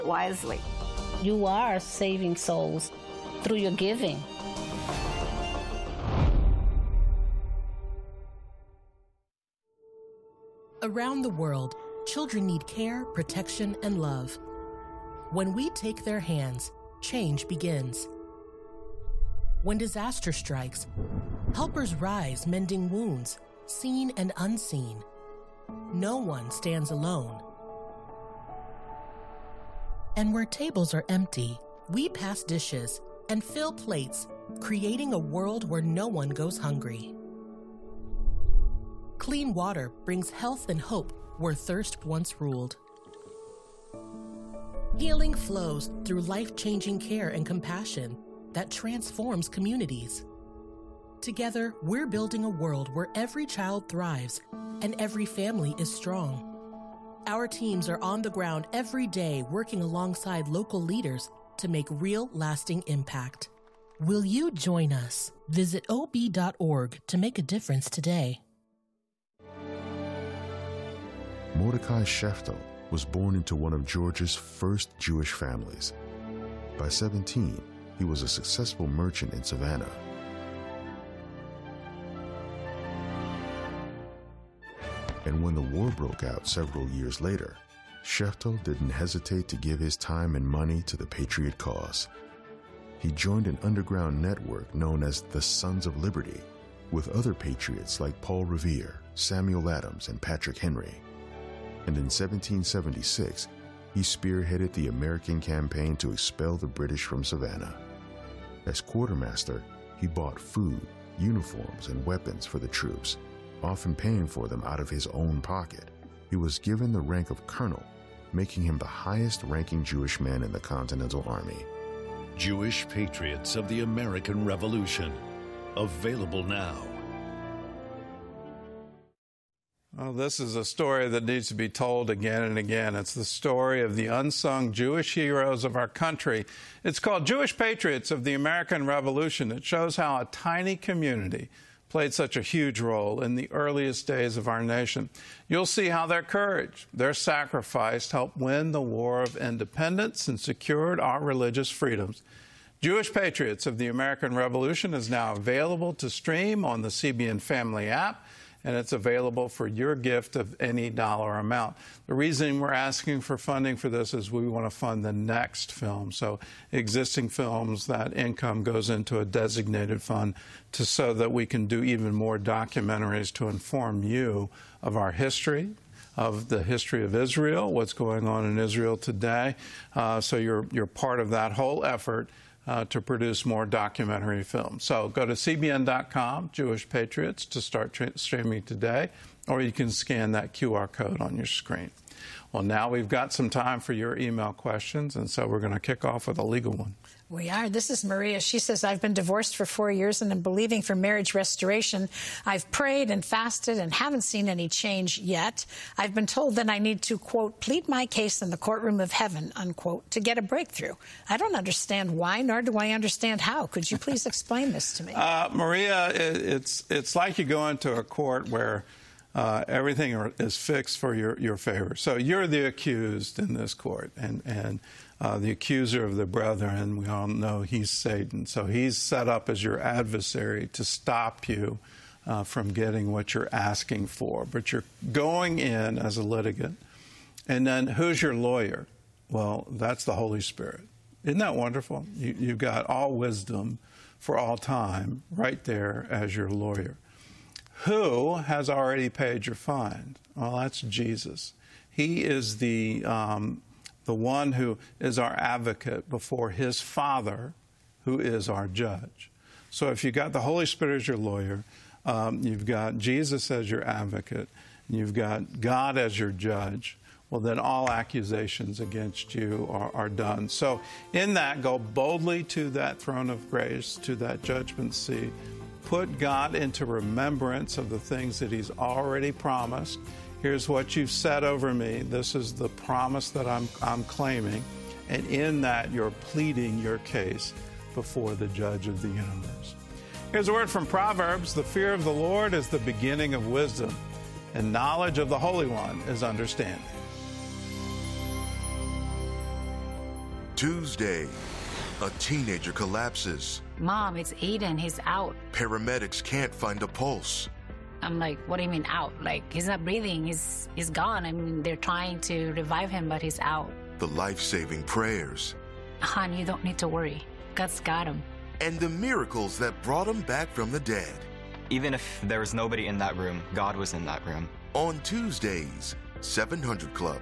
wisely. You are saving souls through your giving. Around the world, children need care, protection, and love. When we take their hands, change begins. When disaster strikes, helpers rise, mending wounds, seen and unseen. No one stands alone. And where tables are empty, we pass dishes and fill plates, creating a world where no one goes hungry. Clean water brings health and hope where thirst once ruled. Healing flows through life-changing care and compassion that transforms communities. Together, we're building a world where every child thrives and every family is strong. Our teams are on the ground every day working alongside local leaders to make real, lasting impact. Will you join us? Visit ob.org to make a difference today. Mordecai Sheftel was born into one of Georgia's first Jewish families. By 17, he was a successful merchant in Savannah. And when the war broke out several years later, Sheftel didn't hesitate to give his time and money to the Patriot cause. He joined an underground network known as the Sons of Liberty, with other patriots like Paul Revere, Samuel Adams, and Patrick Henry. And in 1776, he spearheaded the American campaign to expel the British from Savannah. As quartermaster, he bought food, uniforms, and weapons for the troops, often paying for them out of his own pocket. He was given the rank of colonel, making him the highest-ranking Jewish man in the Continental Army. Jewish Patriots of the American Revolution. Available now. Well, this is a story that needs to be told again and again. It's the story of the unsung Jewish heroes of our country. It's called Jewish Patriots of the American Revolution. It shows how a tiny community played such a huge role in the earliest days of our nation. You'll see how their courage, their sacrifice helped win the War of Independence and secured our religious freedoms. Jewish Patriots of the American Revolution is now available to stream on the CBN Family app, and it's available for your gift of any dollar amount. The reason we're asking for funding for this is we want to fund the next film. So existing films, that income goes into a designated fund so that we can do even more documentaries to inform you of our history, of the history of Israel, what's going on in Israel today. So you're part of that whole effort to produce more documentary films. So go to cbn.com, Jewish Patriots, to start streaming today, or you can scan that QR code on your screen. Well, now we've got some time for your email questions, and so we're going to kick off with a legal one. We are. This is Maria. She says, I've been divorced for 4 years and I'm believing for marriage restoration. I've prayed and fasted and haven't seen any change yet. I've been told that I need to, quote, plead my case in the courtroom of heaven, unquote, to get a breakthrough. I don't understand why, nor do I understand how. Could you please explain this to me? Maria, it's like you go into a court where everything is fixed for your favor. So you're the accused in this court, and the accuser of the brethren, we all know he's Satan. So he's set up as your adversary to stop you from getting what you're asking for. But you're going in as a litigant. And then who's your lawyer? Well, that's the Holy Spirit. Isn't that wonderful? You've got all wisdom for all time right there as your lawyer. Who has already paid your fine? Well, that's Jesus. He is the one who is our advocate before his Father, who is our judge. So if you've got the Holy Spirit as your lawyer, you've got Jesus as your advocate, and you've got God as your judge, well, then all accusations against you are done. So in that, go boldly to that throne of grace, to that judgment seat. Put God into remembrance of the things that he's already promised. Here's what you've said over me. This is the promise that I'm claiming. And in that, you're pleading your case before the judge of the universe. Here's a word from Proverbs. The fear of the Lord is the beginning of wisdom, and knowledge of the Holy One is understanding. Tuesday, a teenager collapses. Mom, it's Aiden. He's out. Paramedics can't find a pulse. I'm like, what do you mean out? Like, he's not breathing. He's gone. I mean, they're trying to revive him, but he's out. The life-saving prayers. Hon, you don't need to worry. God's got him. And the miracles that brought him back from the dead. Even if there was nobody in that room, God was in that room. On Tuesdays, 700 Club.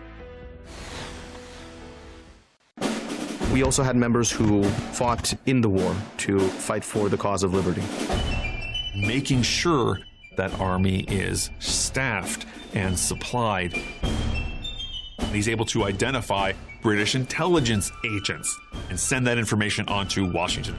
We also had members who fought in the war to fight for the cause of liberty. Making sure that army is staffed and supplied. He's able to identify British intelligence agents and send that information on to Washington.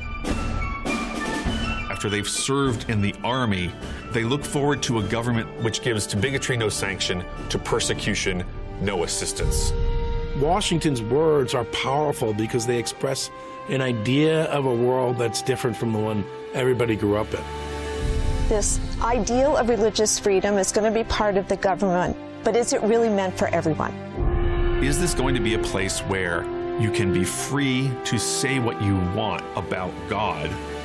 After they've served in the army, they look forward to a government which gives to bigotry no sanction, to persecution no assistance. Washington's words are powerful because they express an idea of a world that's different from the one everybody grew up in. This ideal of religious freedom is going to be part of the government, but is it really meant for everyone? Is this going to be a place where you can be free to say what you want about God